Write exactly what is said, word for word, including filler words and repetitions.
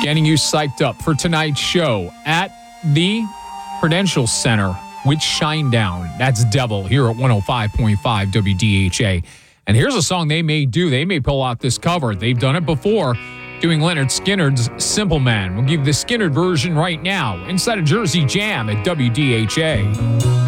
Getting you psyched up for tonight's show at the Prudential Center with Shinedown. That's Devil here at one oh five point five W D H A. And here's a song they may do. They may pull out this cover. They've done it before, doing Leonard Skinnard's Simple Man. We'll give the Skinnard version right now inside of Jersey Jam at W D H A.